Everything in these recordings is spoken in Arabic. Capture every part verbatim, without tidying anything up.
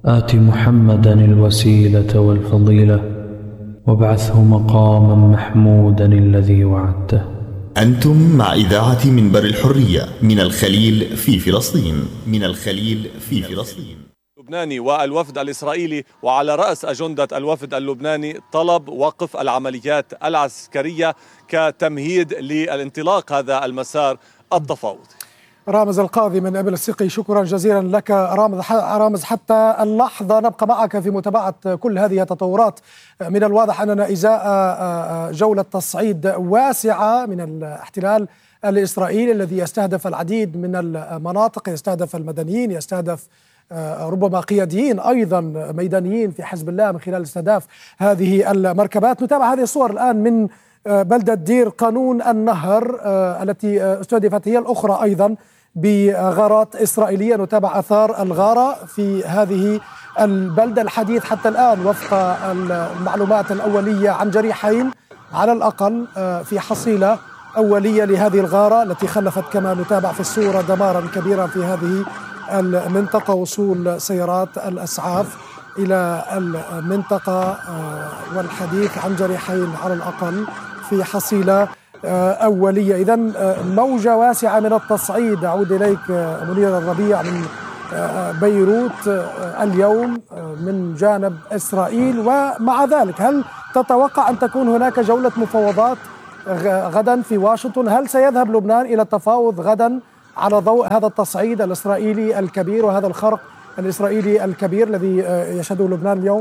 آت محمدا الوسيلة والفضيلة وابعثه مقاما محمودا الذي وعدته. أنتم مع إذاعة منبر الحرية من الخليل في فلسطين من الخليل في فلسطين اللبناني والوفد الإسرائيلي، وعلى رأس أجندة الوفد اللبناني طلب وقف العمليات العسكرية كتمهيد للانطلاق هذا المسار التفاوضي. رامز القاضي من أبل السقي، شكرا جزيلا لك رامز. حتى اللحظة نبقى معك في متابعة كل هذه التطورات. من الواضح أننا إزاء جولة تصعيد واسعة من الاحتلال الإسرائيلي الذي يستهدف العديد من المناطق، يستهدف المدنيين، يستهدف ربما قياديين أيضا ميدانيين في حزب الله من خلال استهداف هذه المركبات. نتابع هذه الصور الآن من بلدة دير قانون النهر التي استهدفت هي الأخرى أيضا بغارات إسرائيلية. نتابع أثار الغارة في هذه البلدة. الحديث حتى الآن وفق المعلومات الأولية عن جريحين على الأقل في حصيلة أولية لهذه الغارة التي خلفت كما نتابع في الصورة دمارا كبيرا في هذه المنطقة، وصول سيارات الأسعاف إلى المنطقة، والحديث عن جريحين على الأقل في حصيلة أولية. إذن موجة واسعة من التصعيد. أعود إليك منير الربيع من بيروت اليوم من جانب إسرائيل، ومع ذلك هل تتوقع أن تكون هناك جولة مفاوضات غدا في واشنطن؟ هل سيذهب لبنان إلى التفاوض غدا على ضوء هذا التصعيد الإسرائيلي الكبير وهذا الخرق الإسرائيلي الكبير الذي يشهده لبنان اليوم؟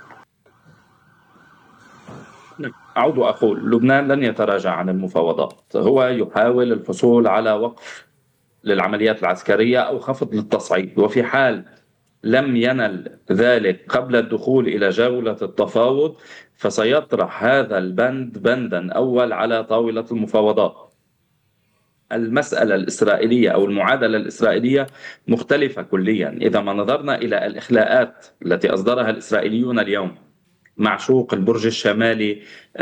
أعود وأقول لبنان لن يتراجع عن المفاوضات. هو يحاول الحصول على وقف للعمليات العسكرية أو خفض للتصعيد، وفي حال لم ينل ذلك قبل الدخول إلى جولة التفاوض فسيطرح هذا البند بندا أول على طاولة المفاوضات. المسألة الإسرائيلية أو المعادلة الإسرائيلية مختلفة كليا. إذا ما نظرنا إلى الإخلاءات التي أصدرها الإسرائيليون اليوم، معشوق، البرج الشمالي،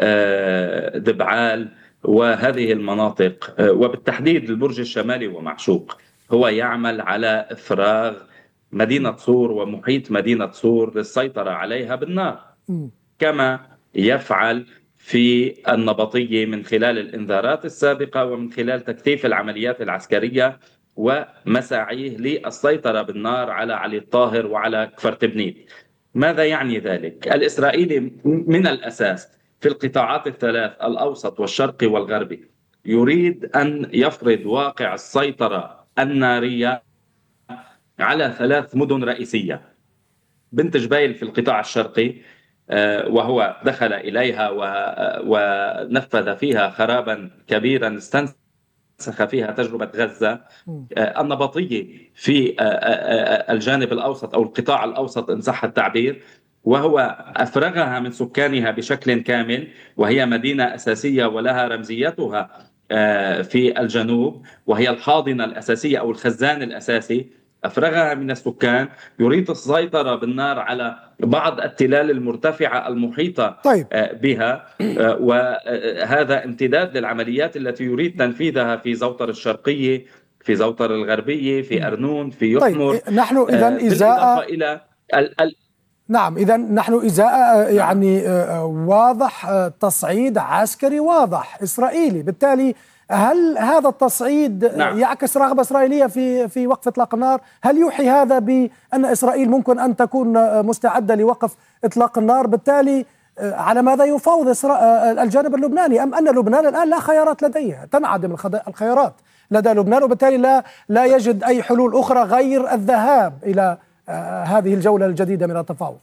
دبعال وهذه المناطق، وبالتحديد البرج الشمالي ومعشوق، هو يعمل على إفراغ مدينة صور ومحيط مدينة صور للسيطرة عليها بالنار، كما يفعل في النبطية من خلال الإنذارات السابقة ومن خلال تكثيف العمليات العسكرية ومساعيه للسيطرة بالنار على علي الطاهر وعلى كفر تبنيت. ماذا يعني ذلك؟ الإسرائيلي من الأساس في القطاعات الثلاث الأوسط والشرقي والغربي يريد أن يفرض واقع السيطرة النارية على ثلاث مدن رئيسية: بنت جبيل في القطاع الشرقي، وهو دخل إليها ونفذ فيها خرابا كبيرا استنسخ فيها تجربة غزة. النبطية في الجانب الأوسط أو القطاع الأوسط إن صح التعبير، وهو أفرغها من سكانها بشكل كامل، وهي مدينة أساسية ولها رمزيتها في الجنوب، وهي الحاضنة الأساسية أو الخزان الأساسي. أفرغها من السكان، يريد السيطرة بالنار على بعض التلال المرتفعة المحيطة طيب. بها، وهذا امتداد للعمليات التي يريد تنفيذها في زوطر الشرقية، في زوطر الغربية، في أرنون، في يحمر. طيب. نحن إذن إزاء إلى ال... ال... نعم إذا نحن إزاء يعني واضح تصعيد عسكري واضح إسرائيلي، بالتالي هل هذا التصعيد نعم. يعكس رغبة إسرائيلية في في وقف إطلاق النار؟ هل يوحي هذا بأن إسرائيل ممكن أن تكون مستعدة لوقف إطلاق النار؟ بالتالي على ماذا يفاوض الجانب اللبناني؟ أم أن لبنان الآن لا خيارات لديها، تنعدم الخيارات لدى لبنان، وبالتالي لا لا يجد أي حلول أخرى غير الذهاب إلى هذه الجولة الجديدة من التفاوض؟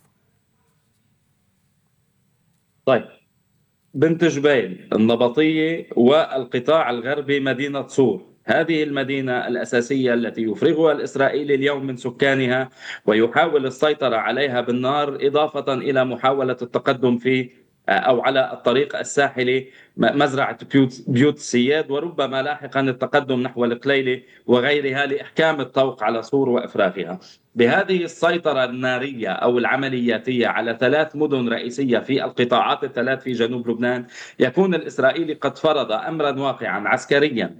طيب، بنت جبيل، النبطية والقطاع الغربي مدينة صور، هذه المدينة الأساسية التي يفرغها الإسرائيلي اليوم من سكانها ويحاول السيطرة عليها بالنار، إضافة إلى محاولة التقدم في أو على الطريق الساحلي مزرعة بيوت السياد، وربما لاحقا التقدم نحو القليلة وغيرها لإحكام الطوق على صور وإفراغها. بهذه السيطرة النارية أو العملياتية على ثلاث مدن رئيسية في القطاعات الثلاث في جنوب لبنان، يكون الإسرائيلي قد فرض أمرا واقعا عسكريا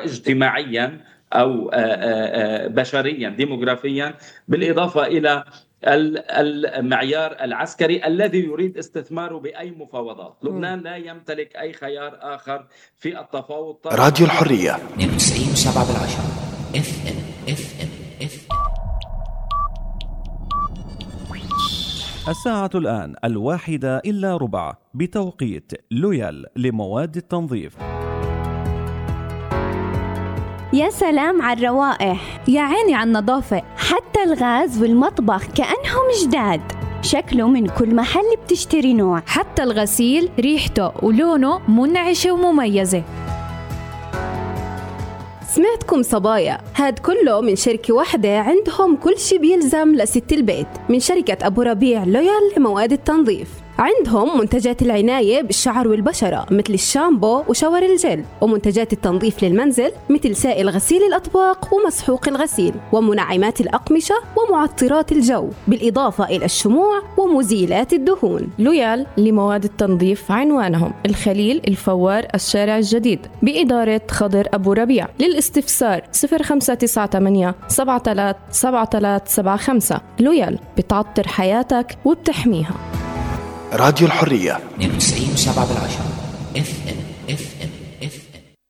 واجتماعيا أو بشريا ديموغرافيا، بالإضافة إلى المعيار العسكري الذي يريد استثماره بأي مفاوضات. لبنان لا يمتلك أي خيار آخر في التفاوض. راديو الحرية اثنين وتسعين وسبعة بالعشرة اف ام اف ام اف ام. الساعة الآن الواحدة إلا ربع بتوقيت لويال لمواد التنظيف. يا سلام على الروائح، يا عيني على النظافة، حتى الغاز والمطبخ كأنهم جداد، شكله من كل محل بتشتري نوع، حتى الغسيل ريحته ولونه منعشة ومميزة. سمعتكم صبايا، هاد كله من شركة واحدة عندهم كل شي بيلزم لست البيت، من شركة أبو ربيع لويال لمواد التنظيف. عندهم منتجات العناية بالشعر والبشرة مثل الشامبو وشاور الجل، ومنتجات التنظيف للمنزل مثل سائل غسيل الأطباق ومسحوق الغسيل، ومنعمات الأقمشة ومعطرات الجو، بالإضافة إلى الشموع ومزيلات الدهون. لويال لمواد التنظيف عنوانهم الخليل الفوار الشارع الجديد بإدارة خضر أبو ربيع. للاستفسار صفر خمسة تسعة ثمانية سبعة ثلاثة سبعة ثلاثة سبعة خمسة. لويال بتعطر حياتك وبتحميها. راديو الحرية اثنين وتسعين وسبعة بالعشرة اف ام اف ام اف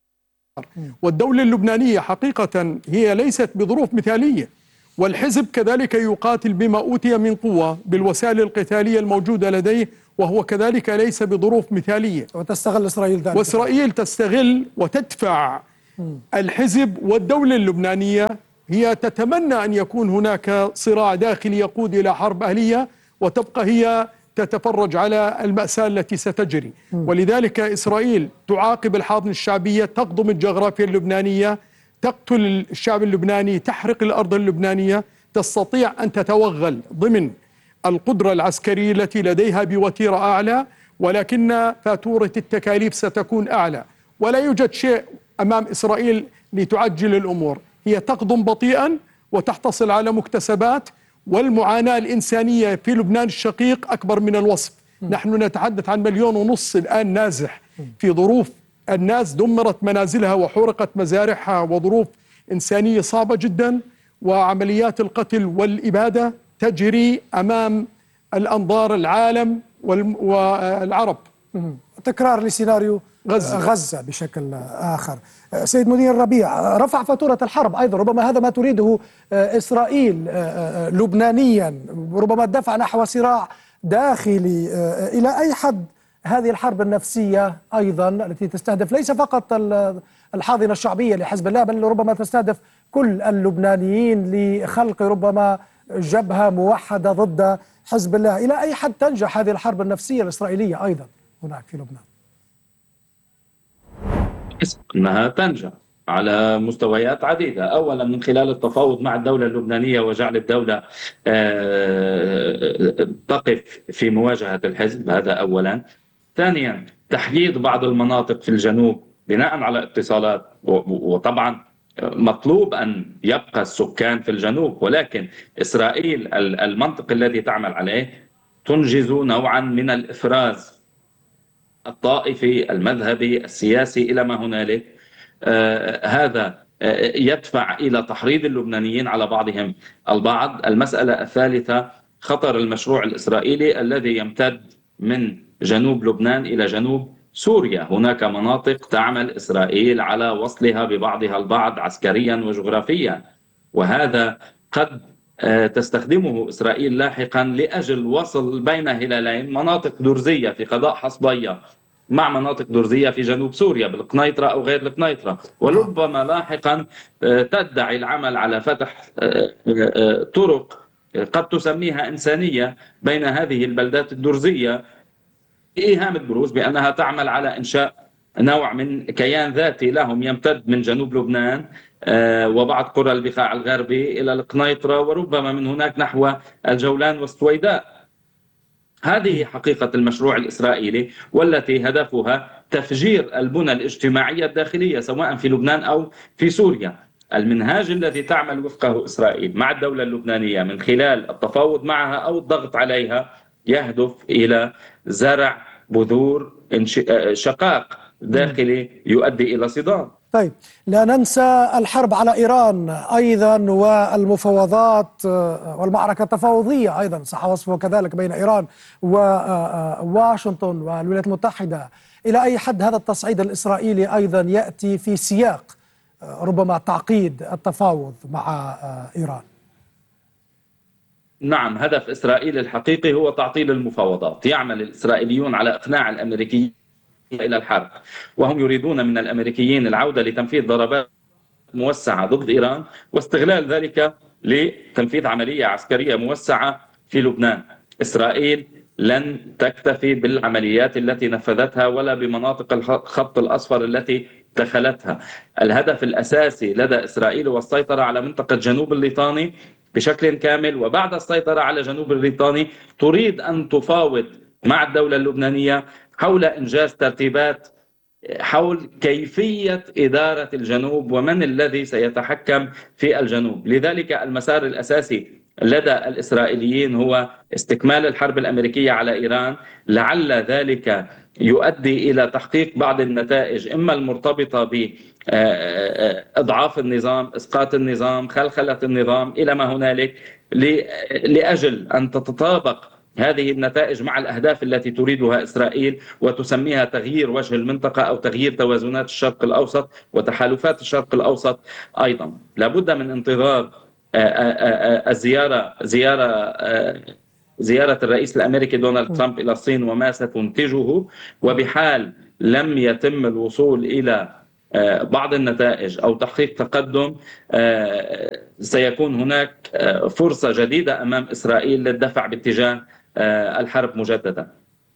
ام. والدولة اللبنانية حقيقة هي ليست بظروف مثالية، والحزب كذلك يقاتل بما أوتي من قوة بالوسائل القتالية الموجودة لديه، وهو كذلك ليس بظروف مثالية. وتستغل إسرائيل ذلك. وإسرائيل تستغل وتدفع الحزب والدولة اللبنانية. هي تتمنى أن يكون هناك صراع داخلي يقود إلى حرب أهلية، وتبقى هي تتفرج على المأساة التي ستجري. ولذلك إسرائيل تعاقب الحاضنة الشعبية، تقضم الجغرافيا اللبنانية، تقتل الشعب اللبناني، تحرق الأرض اللبنانية، تستطيع أن تتوغل ضمن القدرة العسكرية التي لديها بوتيرة أعلى، ولكن فاتورة التكاليف ستكون أعلى. ولا يوجد شيء أمام إسرائيل لتعجل الأمور، هي تقضم بطيئا وتحتصل على مكتسبات. والمعاناة الإنسانية في لبنان الشقيق أكبر من الوصف. م. نحن نتحدث عن مليون ونص الآن نازح في ظروف الناس دمرت منازلها وحرقت مزارعها، وظروف إنسانية صعبة جدا، وعمليات القتل والإبادة تجري أمام الأنظار العالم والعرب. م. تكرار لسيناريو غزة. غزة بشكل آخر. سيد منير ربيع، رفع فاتورة الحرب أيضا، ربما هذا ما تريده إسرائيل لبنانيا، ربما الدفع نحو صراع داخلي. إلى أي حد هذه الحرب النفسية أيضا التي تستهدف ليس فقط الحاضنة الشعبية لحزب الله، بل ربما تستهدف كل اللبنانيين لخلق ربما جبهة موحدة ضد حزب الله، إلى أي حد تنجح هذه الحرب النفسية الإسرائيلية أيضا هناك في لبنان؟ أنها تنجح على مستويات عديدة. أولا من خلال التفاوض مع الدولة اللبنانية وجعل الدولة تقف في مواجهة الحزب، هذا أولا. ثانيا تحديد بعض المناطق في الجنوب بناء على اتصالات، وطبعا مطلوب أن يبقى السكان في الجنوب، ولكن إسرائيل المنطق الذي تعمل عليه تنجز نوعا من الإفراز الطائفي المذهبي السياسي إلى ما هنالك. آه هذا آه يدفع إلى تحريض اللبنانيين على بعضهم البعض. المسألة الثالثة خطر المشروع الإسرائيلي الذي يمتد من جنوب لبنان إلى جنوب سوريا. هناك مناطق تعمل إسرائيل على وصلها ببعضها البعض عسكريا وجغرافيا، وهذا قد آه تستخدمه إسرائيل لاحقا لأجل وصل بين هلالين، مناطق درزية في قضاء حصبية مع مناطق درزية في جنوب سوريا بالقنيطرة أو غير القنيطرة، وربما لاحقا تدعي العمل على فتح طرق قد تسميها إنسانية بين هذه البلدات الدرزية، بإيهام الدروز بأنها تعمل على إنشاء نوع من كيان ذاتي لهم يمتد من جنوب لبنان وبعض قرى البقاع الغربي إلى القنيطرة، وربما من هناك نحو الجولان والسويداء. هذه حقيقة المشروع الإسرائيلي، والتي هدفها تفجير البنى الاجتماعية الداخلية سواء في لبنان أو في سوريا. المنهاج الذي تعمل وفقه إسرائيل مع الدولة اللبنانية من خلال التفاوض معها أو الضغط عليها يهدف إلى زرع بذور شقاق داخلي يؤدي إلى صدام. طيب، لا ننسى الحرب على إيران أيضا والمفاوضات والمعركة التفاوضية أيضا صح وصفه كذلك بين إيران وواشنطن والولايات المتحدة. إلى أي حد هذا التصعيد الإسرائيلي أيضا يأتي في سياق ربما تعقيد التفاوض مع إيران؟ نعم، هدف إسرائيل الحقيقي هو تعطيل المفاوضات. يعمل الإسرائيليون على إقناع الأمريكيين إلى الحرب، وهم يريدون من الأمريكيين العودة لتنفيذ ضربات موسعة ضد إيران واستغلال ذلك لتنفيذ عملية عسكرية موسعة في لبنان. إسرائيل لن تكتفي بالعمليات التي نفذتها ولا بمناطق الخط الأصفر التي دخلتها. الهدف الأساسي لدى إسرائيل هو السيطرة على منطقة جنوب الليطاني بشكل كامل، وبعد السيطرة على جنوب الليطاني تريد أن تفاوض مع الدولة اللبنانية حول إنجاز ترتيبات حول كيفية إدارة الجنوب ومن الذي سيتحكم في الجنوب. لذلك المسار الأساسي لدى الإسرائيليين هو استكمال الحرب الأمريكية على إيران، لعل ذلك يؤدي إلى تحقيق بعض النتائج إما المرتبطة بإضعاف النظام، إسقاط النظام، خلخلة النظام إلى ما هنالك، لأجل أن تتطابق هذه النتائج مع الأهداف التي تريدها إسرائيل وتسميها تغيير وجه المنطقة أو تغيير توازنات الشرق الأوسط وتحالفات الشرق الأوسط. أيضا لابد من انتظار الزيارة زيارة زيارة الرئيس الأمريكي دونالد ترامب إلى الصين وما ستنتجه، وبحال لم يتم الوصول إلى بعض النتائج أو تحقيق تقدم سيكون هناك فرصة جديدة أمام إسرائيل للدفع باتجاه الحرب مجددا.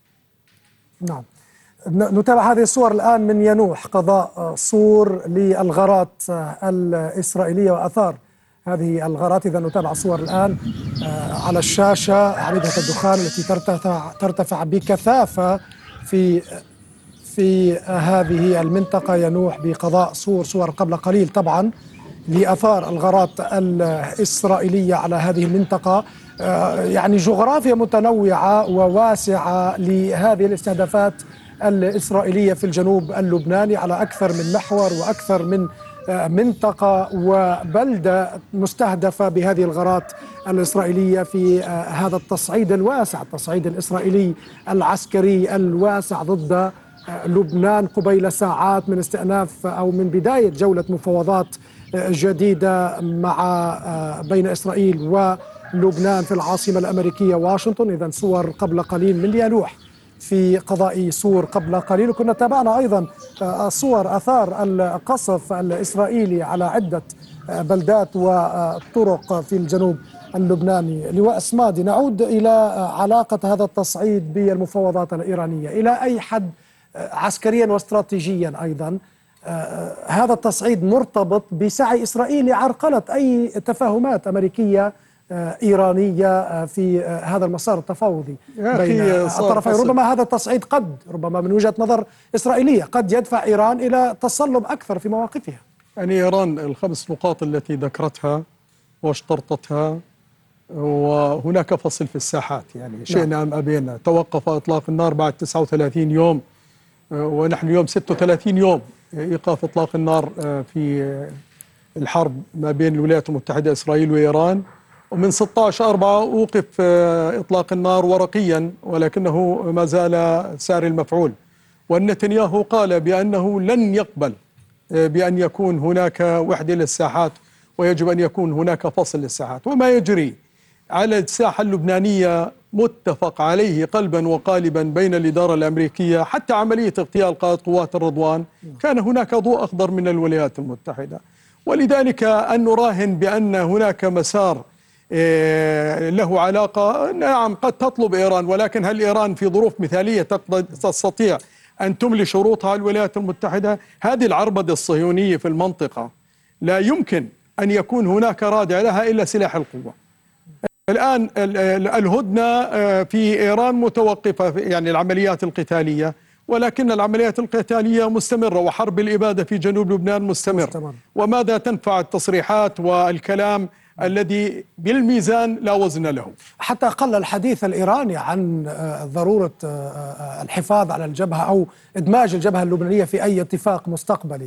نعم، نتابع هذه الصور الآن من ينوح، قضاء صور للغارات الإسرائيلية وأثار هذه الغارات. إذا نتابع الصور الآن على الشاشة، عميدة الدخان التي ترتفع ترتفع بكثافة في في هذه المنطقة ينوح بقضاء صور صور قبل قليل طبعا لأثار الغارات الإسرائيلية على هذه المنطقة. يعني جغرافيا متنوعة وواسعة لهذه الاستهدافات الإسرائيلية في الجنوب اللبناني على أكثر من محور وأكثر من منطقة وبلدة مستهدفة بهذه الغارات الإسرائيلية في هذا التصعيد الواسع، التصعيد الإسرائيلي العسكري الواسع ضد لبنان قبيل ساعات من استئناف أو من بداية جولة مفاوضات جديدة مع بين إسرائيل ولبنان في العاصمة الأمريكية واشنطن. إذن صور قبل قليل من ينوح في قضاء صور قبل قليل. وكنا تابعنا أيضا صور أثار القصف الإسرائيلي على عدة بلدات وطرق في الجنوب اللبناني. لواء اسمادي، نعود إلى علاقة هذا التصعيد بالمفاوضات الإيرانية. إلى أي حد عسكريا واستراتيجيا أيضا هذا التصعيد مرتبط بسعي إسرائيل لعرقلة أي تفاهمات أمريكية إيرانية في هذا المسار التفاوضي بين الطرفين؟ ربما هذا التصعيد قد ربما من وجهة نظر إسرائيلية قد يدفع إيران إلى تصلب أكثر في مواقفها. يعني إيران الخمس نقاط التي ذكرتها واشترطتها، وهناك فصل في الساحات، يعني شئنا أم أبينا. توقف إطلاق النار بعد تسعة وثلاثين يوم، ونحن اليوم ستة وثلاثين يوم إيقاف إطلاق النار في الحرب ما بين الولايات المتحدة إسرائيل وإيران. ومن ستة عشر أربعة أوقف إطلاق النار ورقيا، ولكنه ما زال ساري المفعول. والنتنياهو قال بأنه لن يقبل بأن يكون هناك وحدة للساحات، ويجب أن يكون هناك فصل للساحات. وما يجري على الساحة اللبنانية متفق عليه قلبا وقالبا بين الإدارة الأمريكية. حتى عملية اغتيال قائد قوات الرضوان كان هناك ضوء أخضر من الولايات المتحدة. ولذلك أن نراهن بأن هناك مسار له علاقة، نعم قد تطلب إيران، ولكن هل إيران في ظروف مثالية تستطيع أن تملي شروطها الولايات المتحدة؟ هذه العربدة الصهيونية في المنطقة لا يمكن أن يكون هناك رادع لها إلا سلاح القوة. الآن الهدنة في إيران متوقفة، يعني العمليات القتالية، ولكن العمليات القتالية مستمرة، وحرب الإبادة في جنوب لبنان مستمر. مستمر. وماذا تنفع التصريحات والكلام الذي بالميزان لا وزن له؟ حتى قل الحديث الإيراني عن ضرورة الحفاظ على الجبهة أو إدماج الجبهة اللبنانية في أي اتفاق مستقبلي.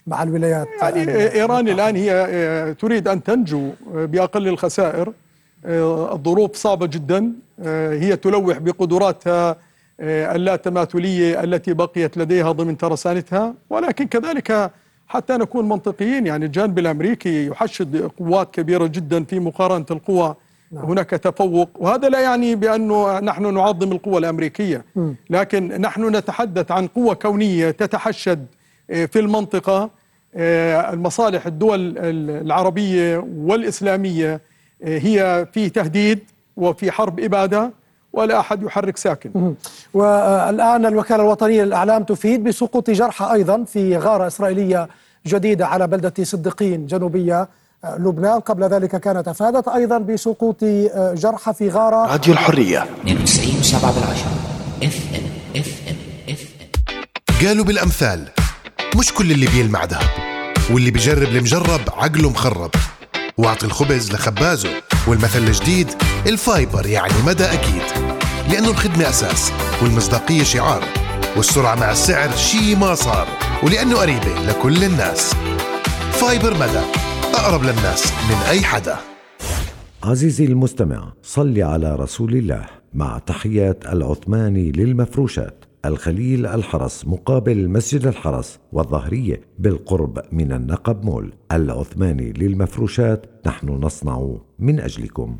مع الولايات. يعني إيران الآن هي تريد أن تنجو بأقل الخسائر. الظروف صعبة جدا، هي تلوح بقدراتها اللاتماثلية التي بقيت لديها ضمن ترسانتها، ولكن كذلك حتى نكون منطقيين يعني الجانب الأمريكي يحشد قوات كبيرة جدا في مقارنة القوى. نعم. هناك تفوق، وهذا لا يعني بأنه نحن نعظم القوة الأمريكية، م. لكن نحن نتحدث عن قوة كونية تتحشد في المنطقة. المصالح الدول العربية والإسلامية هي في تهديد وفي حرب إبادة، ولا أحد يحرك ساكن. والآن الوكالة الوطنية للإعلام تفيد بسقوط جرحى أيضا في غارة إسرائيلية جديدة على بلدة صديقين جنوبية لبنان. قبل ذلك كانت أفادت أيضا بسقوط جرحى في غارة. راديو الحرية اثنين وتسعين وسبعة بالعشرة اف ام اف ام اف ام. قالوا بالأمثال مش كل اللي بيلمع ذهب، واللي بيجرب المجرب عقله مخرب. واعطي الخبز لخبازه، والمثل الجديد الفايبر يعني مدى أكيد، لأنه الخدمة أساس والمصداقية شعار، والسرعة مع السعر شي ما صار، ولأنه قريبة لكل الناس. فايبر مدى، أقرب للناس من أي حدا. عزيزي المستمع، صل على رسول الله. مع تحيات العثماني للمفروشات، الخليل الحرس مقابل مسجد الحرس والظهرية بالقرب من النقب مول. العثماني للمفروشات، نحن نصنع من أجلكم.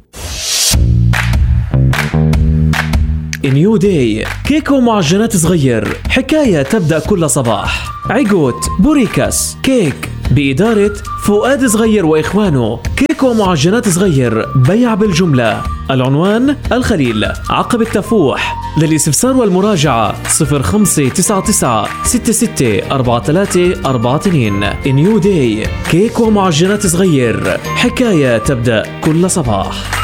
نيو داي، كيك ومعجنات صغير، حكاية تبدأ كل صباح. عيقوت بوريكاس كيك بإدارة فؤاد صغير وإخوانه. كيك ومعجنات صغير، بيع بالجملة. العنوان الخليل عقب التفوح. للاستفسار والمراجعة صفر خمسة تسعة تسعة ستة ستة أربعة ثلاثة أربعة اثنين. نيو داي، كيك ومعجنات صغير، حكاية تبدأ كل صباح.